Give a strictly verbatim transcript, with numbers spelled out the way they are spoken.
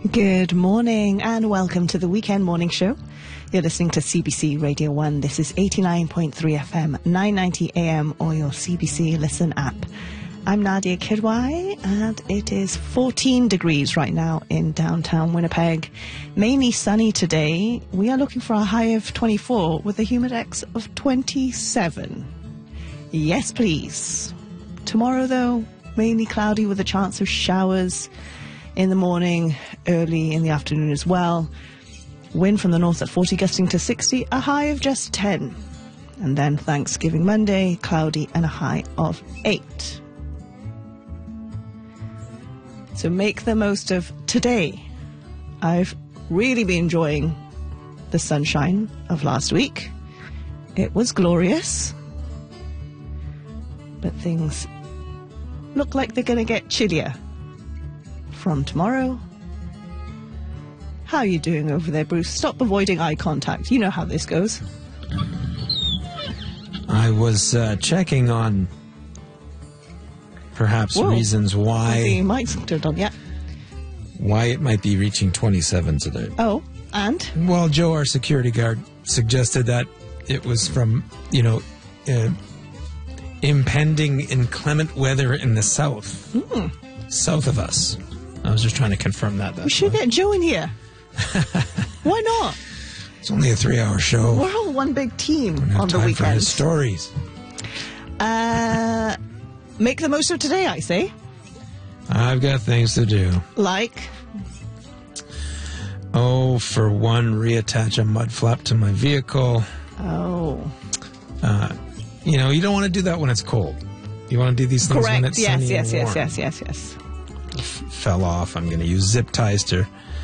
Good morning and welcome to the Weekend Morning Show. You're listening to C B C Radio one. This is eighty-nine point three F M, nine ninety A M or your C B C Listen app. I'm Nadia Kidwai and it is fourteen degrees right now in downtown Winnipeg. Mainly sunny today. We are looking for a high of twenty-four with a humidex of twenty-seven. Yes, please. Tomorrow, though, mainly cloudy with a chance of showers in the morning, early in the afternoon as well. Wind from the north at forty, gusting to sixty, a high of just ten. And then Thanksgiving Monday, cloudy and a high of eight. So make the most of today. I've really been enjoying the sunshine of last week. It was glorious. But things look like they're going to get chillier from tomorrow. How are you doing over there, Bruce? Stop avoiding eye contact. You know how this goes. I was uh, checking on perhaps Whoa. reasons why The mic's turned on, yeah. why it might be reaching twenty-seven today. Oh, and? Well, Joe, our security guard, suggested that it was from, you know, uh, impending inclement weather in the south. Mm. South of us. I was just trying to confirm that. We should why. get Joe in here. Why not? It's only a three-hour show. We're all one big team Don't have on the time for weekend. his stories. Uh, make the most of today, I say. I've got things to do. Like? Oh, for one, reattach a mud flap to my vehicle. Oh. Uh, you know, you don't want to do that when it's cold. You want to do these things Correct. when it's Yes, sunny yes, and yes, warm. yes, yes, yes. F- fell off. I'm going to use zip ties to